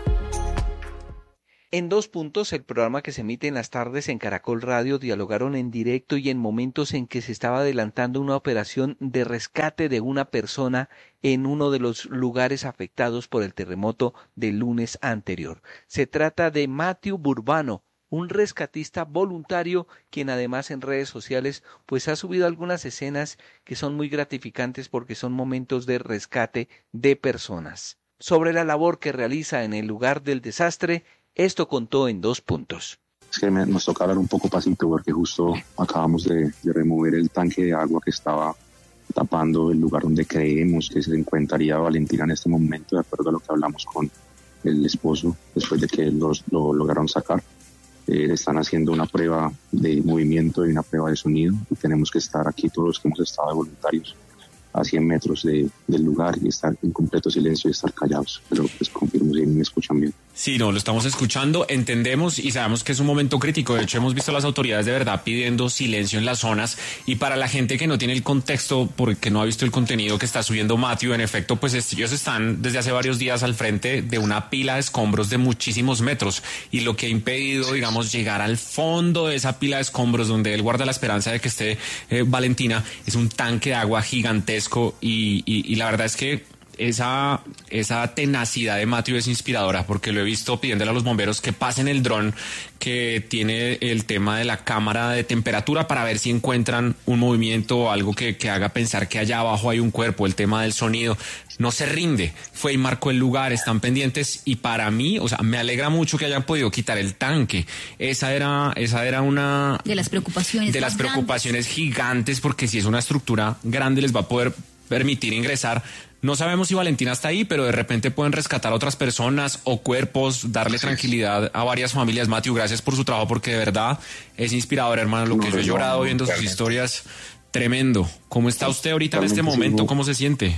En Dos Puntos, el programa que se emite en las tardes en Caracol Radio, dialogaron en directo y en momentos en que se estaba adelantando una operación de rescate de una persona en uno de los lugares afectados por el terremoto del lunes anterior. Se trata de Matthew Burbano, un rescatista voluntario quien además en redes sociales pues ha subido algunas escenas que son muy gratificantes porque son momentos de rescate de personas. Sobre la labor que realiza en el lugar del desastre, esto contó en Dos Puntos. Es que me, nos toca hablar un poco pasito porque justo acabamos de, de remover el tanque de agua que estaba tapando el lugar donde creemos que se encontraría Valentina en este momento, de acuerdo a lo que hablamos con el esposo, después de que los, lo lograron sacar. Eh, están haciendo una prueba de movimiento y una prueba de sonido y tenemos que estar aquí todos los que hemos estado de voluntarios a cien metros de, del lugar y estar en completo silencio y estar callados, pero pues confirmo si me escuchan bien. Sí, no, lo estamos escuchando, entendemos y sabemos que es un momento crítico. De hecho, hemos visto a las autoridades de verdad pidiendo silencio en las zonas, y para la gente que no tiene el contexto, porque no ha visto el contenido que está subiendo Matthew, en efecto, pues ellos están desde hace varios días al frente de una pila de escombros de muchísimos metros, y lo que ha impedido, digamos, llegar al fondo de esa pila de escombros donde él guarda la esperanza de que esté eh, Valentina, es un tanque de agua gigantesco, y, y, y la verdad es que Esa, esa tenacidad de Matthew es inspiradora, porque lo he visto pidiéndole a los bomberos que pasen el dron que tiene el tema de la cámara de temperatura para ver si encuentran un movimiento o algo que, que haga pensar que allá abajo hay un cuerpo. El tema del sonido no se rinde, fue y marcó el lugar, están pendientes, y para mí, o sea, me alegra mucho que hayan podido quitar el tanque. Esa era, esa era una de las preocupaciones de las preocupaciones gigantes, porque si es una estructura grande les va a poder permitir ingresar. No sabemos si Valentina está ahí, pero de repente pueden rescatar a otras personas o cuerpos, darle tranquilidad a varias familias. Matthew, gracias por su trabajo, porque de verdad es inspirador, hermano. Lo que yo he llorado viendo sus historias, tremendo. ¿Cómo está usted ahorita en este momento? ¿Cómo se siente?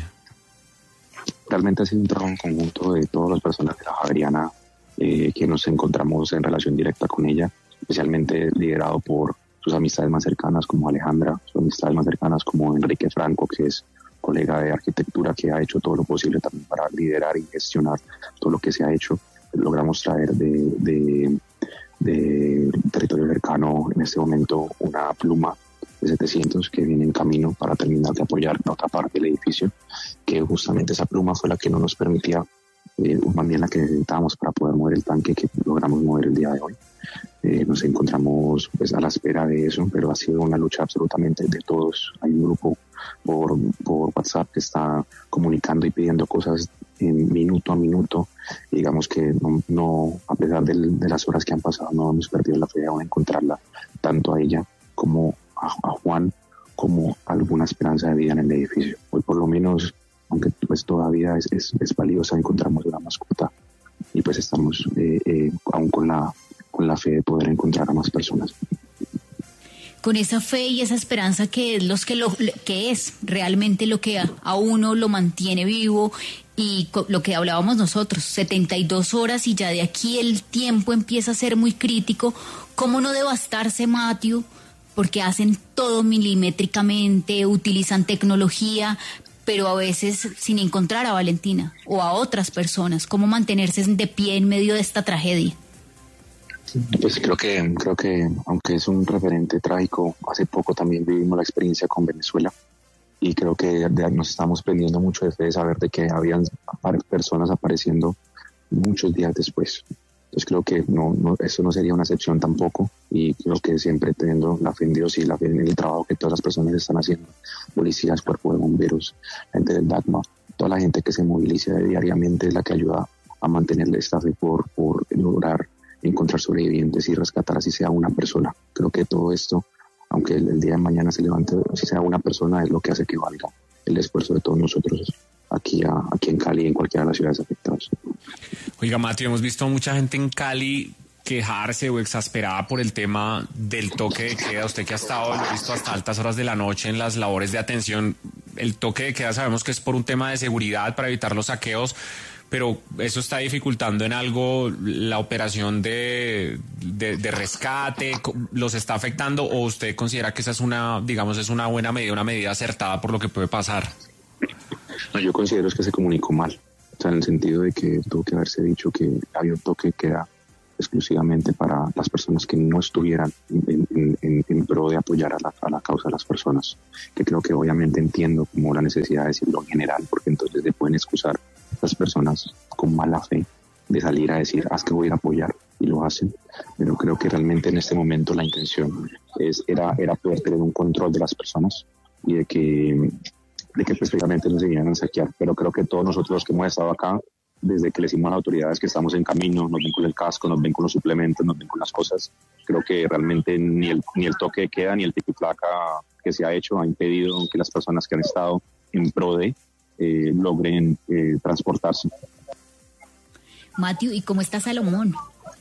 Realmente ha sido un trabajo en conjunto de todas las personas de la Javeriana eh, que nos encontramos en relación directa con ella, especialmente liderado por sus amistades más cercanas como Alejandra, sus amistades más cercanas como Enrique Franco, que es colega de arquitectura, que ha hecho todo lo posible también para liderar y gestionar todo lo que se ha hecho. Logramos traer de, de, de territorio cercano en este momento una pluma de setecientos que viene en camino para terminar de apoyar la otra parte del edificio, que justamente esa pluma fue la que no nos permitía, eh, más bien la que necesitábamos para poder mover el tanque, que logramos mover el día de hoy. Eh, nos encontramos pues a la espera de eso, pero ha sido una lucha absolutamente de todos. Hay un grupo por, por WhatsApp que está comunicando y pidiendo cosas en minuto a minuto. Y digamos que no, no a pesar de, de las horas que han pasado, no hemos perdido la fe de encontrarla, tanto a ella como a, a Juan, como alguna esperanza de vida en el edificio. Hoy por lo menos, aunque pues todavía es, es, es valiosa, encontramos una mascota y pues estamos eh, eh, aún con la con la fe de poder encontrar a más personas. con esa fe y esa esperanza que es, los que, lo, que es realmente lo que a, a uno lo mantiene vivo. Y lo que hablábamos nosotros, setenta y dos horas y ya de aquí el tiempo empieza a ser muy crítico. ¿Cómo no devastarse, Matthew? Porque hacen todo milimétricamente, utilizan tecnología, pero a veces sin encontrar a Valentina o a otras personas. ¿Cómo mantenerse de pie en medio de esta tragedia? Pues creo que, creo que aunque es un referente trágico, hace poco también vivimos la experiencia con Venezuela. Y creo que nos estamos prendiendo mucho de fe de saber de que habían personas apareciendo muchos días después. Entonces creo que no, no, eso no sería una excepción tampoco, y creo que siempre teniendo la fe en Dios y la fe en el trabajo que todas las personas están haciendo, policías, cuerpo de bomberos, gente del D A C M A, toda la gente que se moviliza diariamente es la que ayuda a mantenerle esta fe por, por lograr encontrar sobrevivientes y rescatar así sea una persona. Creo que todo esto, aunque el, el día de mañana se levante, si sea una persona, es lo que hace que valga el esfuerzo de todos nosotros aquí, a, aquí en Cali y en cualquiera de las ciudades afectadas. Oiga, Matthew, hemos visto mucha gente en Cali quejarse o exasperada por el tema del toque de queda. Usted que ha estado, lo he visto hasta altas horas de la noche en las labores de atención. El toque de queda sabemos que es por un tema de seguridad para evitar los saqueos, pero eso está dificultando en algo la operación de, de, de rescate, ¿los está afectando o usted considera que esa es una, digamos, es una buena medida, una medida acertada por lo que puede pasar? No, yo considero es que se comunicó mal, o sea, en el sentido de que tuvo que haberse dicho que había un toque que queda exclusivamente para las personas que no estuvieran en, en, en, en pro de apoyar a la, a la causa de las personas, que creo que obviamente entiendo como la necesidad de decirlo en general, porque entonces se pueden excusar las personas con mala fe de salir a decir, haz que voy a ir a apoyar, y lo hacen, pero creo que realmente en este momento la intención es, era, era poder tener un control de las personas y de que, de que precisamente no se vinieran a saquear, pero creo que todos nosotros los que hemos estado acá, desde que le decimos a las autoridades que estamos en camino, nos ven con el casco, nos ven con los suplementos, nos ven con las cosas, creo que realmente ni el, ni el toque de queda ni el pico y placa que se ha hecho ha impedido que las personas que han estado en pro de Eh, logren eh, transportarse. Matthew, ¿y cómo está Salomón?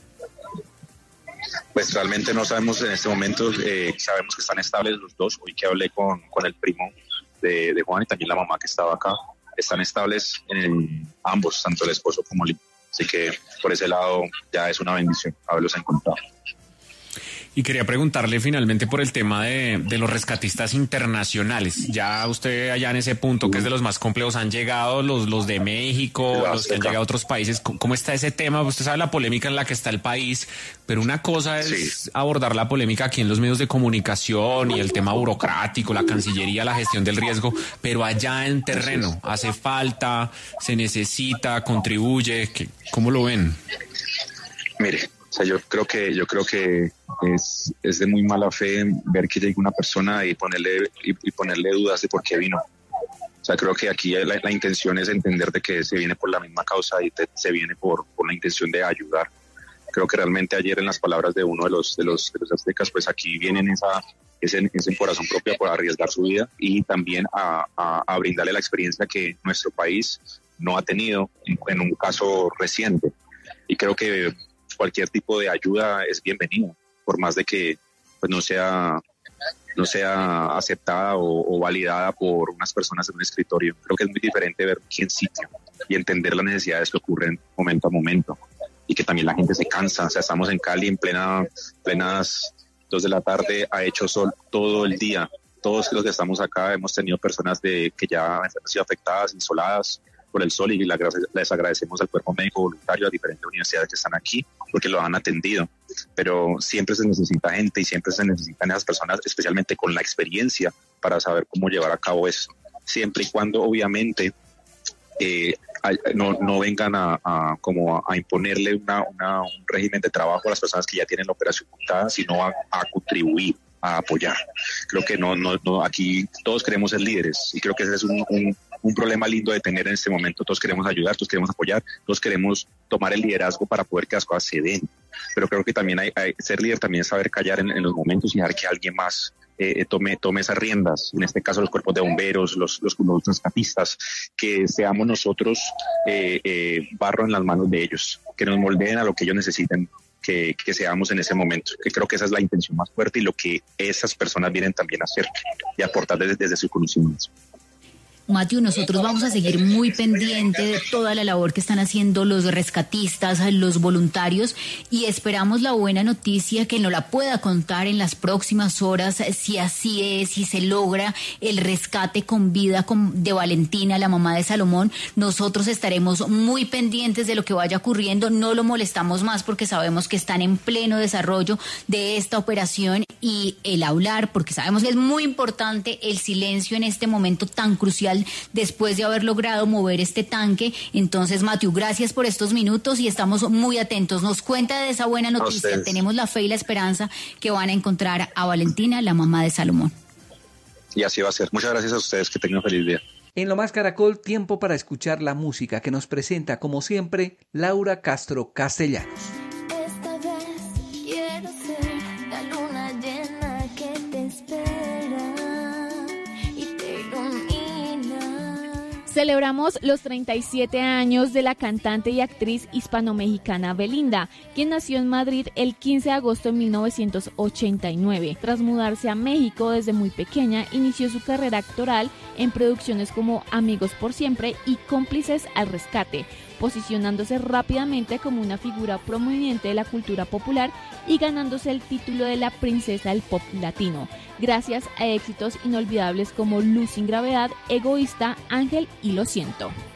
Pues realmente no sabemos en este momento, eh, sabemos que están estables los dos. Hoy que hablé con, con el primo de, de Juan y también la mamá que estaba acá, están estables en el, ambos, tanto el esposo como el hijo. Así que por ese lado ya es una bendición haberlos encontrado. Y quería preguntarle finalmente por el tema de, de los rescatistas internacionales. Ya usted allá en ese punto, que es de los más complejos, han llegado los, los de México, los que han llegado a otros países. ¿Cómo está ese tema? Usted sabe la polémica en la que está el país, pero una cosa es sí. abordar la polémica aquí en los medios de comunicación y el tema burocrático, la Cancillería, la gestión del riesgo, pero allá en terreno, ¿hace falta, se necesita, contribuye? ¿Cómo lo ven? Mire, o sea, yo creo que yo creo que es, es de muy mala fe ver que llega una persona y ponerle y, y ponerle dudas de por qué vino. O sea, creo que aquí la, la intención es entender de que se viene por la misma causa y te, se viene por, por la intención de ayudar. Creo que realmente ayer en las palabras de uno de los de los, de los aztecas, pues aquí vienen esa ese, ese corazón propio por arriesgar su vida y también a, a, a brindarle la experiencia que nuestro país no ha tenido en, en un caso reciente. Y creo que cualquier tipo de ayuda es bienvenida, por más de que pues, no sea no sea aceptada o, o validada por unas personas en un escritorio. Creo que es muy diferente ver quién sitio y entender las necesidades que ocurren momento a momento y que también la gente se cansa. O sea, estamos en Cali en plena plenas dos de la tarde, ha hecho sol todo el día. Todos los que estamos acá hemos tenido personas de que ya han sido afectadas, insoladas por el sol, y la, les agradecemos al cuerpo médico voluntario, a diferentes universidades que están aquí, porque lo han atendido. Pero siempre se necesita gente y siempre se necesitan esas personas, especialmente con la experiencia, para saber cómo llevar a cabo eso. Siempre y cuando, obviamente, eh, no, no vengan a, a, como a, a imponerle una, una, un régimen de trabajo a las personas que ya tienen la operación montada, sino a, a contribuir, a apoyar. Creo que no, no, no, aquí todos queremos ser líderes y creo que ese es un, un, un problema lindo de tener en este momento. Todos queremos ayudar, todos queremos apoyar, todos queremos tomar el liderazgo para poder que las cosas se den. Pero creo que también hay, hay ser líder también es saber callar en, en los momentos y dejar que alguien más eh, tome, tome esas riendas. En este caso los cuerpos de bomberos, los, los, los rescatistas, que seamos nosotros eh, eh, barro en las manos de ellos, que nos moldeen a lo que ellos necesiten, que, que seamos en ese momento, que creo que esa es la intención más fuerte y lo que esas personas vienen también a hacer y aportar desde, desde su conocimiento. Matthew, nosotros vamos a seguir muy pendiente de toda la labor que están haciendo los rescatistas, los voluntarios, y esperamos la buena noticia que nos la pueda contar en las próximas horas, si así es, si se logra el rescate con vida de Valentina, la mamá de Salomón. Nosotros estaremos muy pendientes de lo que vaya ocurriendo, no lo molestamos más porque sabemos que están en pleno desarrollo de esta operación, y el hablar, porque sabemos que es muy importante el silencio en este momento tan crucial después de haber logrado mover este tanque. Entonces, Matthew, gracias por estos minutos y estamos muy atentos. Nos cuenta de esa buena noticia. Tenemos la fe y la esperanza que van a encontrar a Valentina, la mamá de Salomón. Y así va a ser. Muchas gracias a ustedes. Que tengan un feliz día. En Lo Más Caracol, tiempo para escuchar la música que nos presenta, como siempre, Laura Castro Castellanos. Esta vez quiero ser la luna llena que te espera y te ilumina. Celebramos los treinta y siete años de la cantante y actriz hispano-mexicana Belinda, quien nació en Madrid el quince de agosto de mil novecientos ochenta y nueve. Tras mudarse a México desde muy pequeña, inició su carrera actoral en producciones como Amigos por Siempre y Cómplices al Rescate, posicionándose rápidamente como una figura prominente de la cultura popular y ganándose el título de la princesa del pop latino, gracias a éxitos inolvidables como Luz sin Gravedad, Egoísta, Ángel y Lo Siento.